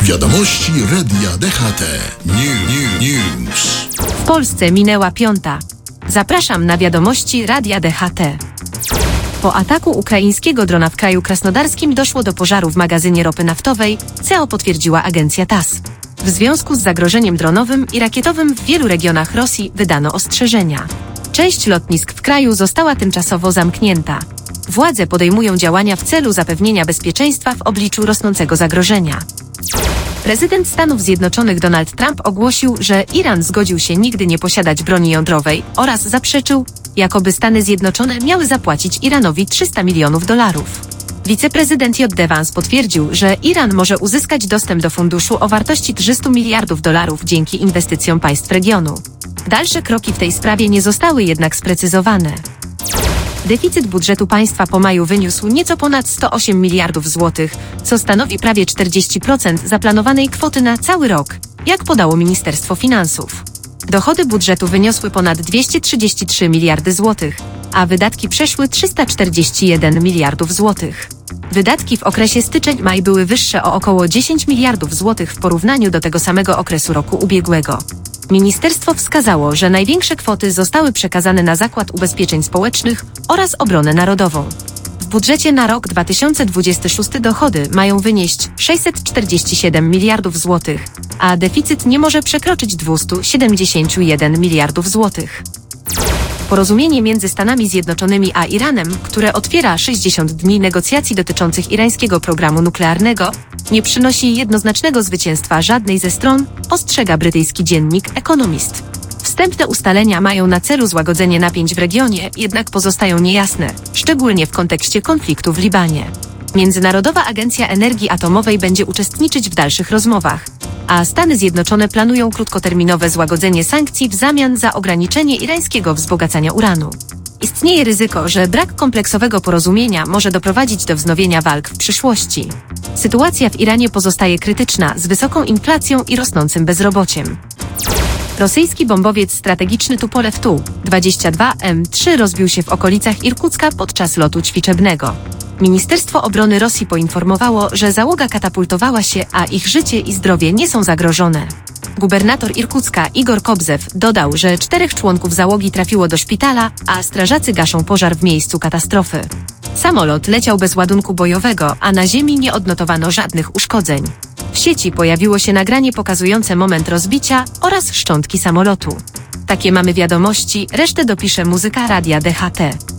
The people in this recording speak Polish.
Wiadomości Radia DHT. News. W Polsce minęła 5. Zapraszam na wiadomości Radia DHT. Po ataku ukraińskiego drona w kraju krasnodarskim doszło do pożaru w magazynie ropy naftowej, co potwierdziła agencja TASS. W związku z zagrożeniem dronowym i rakietowym w wielu regionach Rosji wydano ostrzeżenia. Część lotnisk w kraju została tymczasowo zamknięta. Władze podejmują działania w celu zapewnienia bezpieczeństwa w obliczu rosnącego zagrożenia. Prezydent Stanów Zjednoczonych Donald Trump ogłosił, że Iran zgodził się nigdy nie posiadać broni jądrowej oraz zaprzeczył, jakoby Stany Zjednoczone miały zapłacić Iranowi $300 milionów. Wiceprezydent J.D. Vance potwierdził, że Iran może uzyskać dostęp do funduszu o wartości $300 miliardów dzięki inwestycjom państw regionu. Dalsze kroki w tej sprawie nie zostały jednak sprecyzowane. Deficyt budżetu państwa po maju wyniósł nieco ponad 108 miliardów złotych, co stanowi prawie 40% zaplanowanej kwoty na cały rok, jak podało Ministerstwo Finansów. Dochody budżetu wyniosły ponad 233 miliardy złotych, a wydatki przeszły 341 miliardów złotych. Wydatki w okresie styczeń-maj były wyższe o około 10 miliardów złotych w porównaniu do tego samego okresu roku ubiegłego. Ministerstwo wskazało, że największe kwoty zostały przekazane na Zakład Ubezpieczeń Społecznych oraz Obronę Narodową. W budżecie na rok 2026 dochody mają wynieść 647 miliardów złotych, a deficyt nie może przekroczyć 271 miliardów złotych. Porozumienie między Stanami Zjednoczonymi a Iranem, które otwiera 60 dni negocjacji dotyczących irańskiego programu nuklearnego, nie przynosi jednoznacznego zwycięstwa żadnej ze stron, ostrzega brytyjski dziennik Economist. Wstępne ustalenia mają na celu złagodzenie napięć w regionie, jednak pozostają niejasne, szczególnie w kontekście konfliktu w Libanie. Międzynarodowa Agencja Energii Atomowej będzie uczestniczyć w dalszych rozmowach, a Stany Zjednoczone planują krótkoterminowe złagodzenie sankcji w zamian za ograniczenie irańskiego wzbogacania uranu. Istnieje ryzyko, że brak kompleksowego porozumienia może doprowadzić do wznowienia walk w przyszłości. Sytuacja w Iranie pozostaje krytyczna, z wysoką inflacją i rosnącym bezrobociem. Rosyjski bombowiec strategiczny Tupolew Tu-22M3 rozbił się w okolicach Irkucka podczas lotu ćwiczebnego. Ministerstwo Obrony Rosji poinformowało, że załoga katapultowała się, a ich życie i zdrowie nie są zagrożone. Gubernator Irkucka Igor Kobzew dodał, że 4 członków załogi trafiło do szpitala, a strażacy gaszą pożar w miejscu katastrofy. Samolot leciał bez ładunku bojowego, a na ziemi nie odnotowano żadnych uszkodzeń. W sieci pojawiło się nagranie pokazujące moment rozbicia oraz szczątki samolotu. Takie mamy wiadomości, resztę dopisze muzyka Radia DHT.